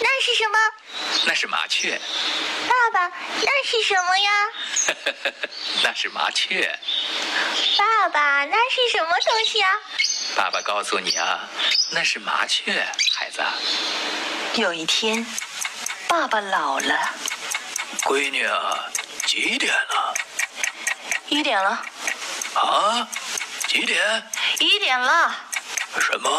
那是什么？ 那是麻雀。 爸爸，那是什么呀？ 那是麻雀。 爸爸，那是什么东西啊？ 爸爸告诉你啊，那是麻雀，孩子。 有一天，爸爸老了。 闺女啊，几点了 1点了。 啊？几点？ 1点了。 什么？